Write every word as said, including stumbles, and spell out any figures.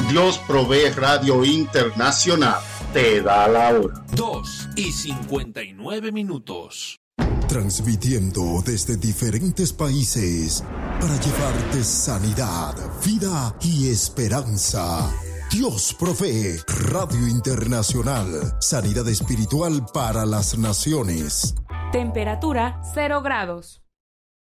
Dios Provee Radio Internacional te da la hora. dos y cincuenta y nueve minutos. Transmitiendo desde diferentes países para llevarte sanidad, vida y esperanza. Dios Provee Radio Internacional. Sanidad espiritual para las naciones. Temperatura cero grados.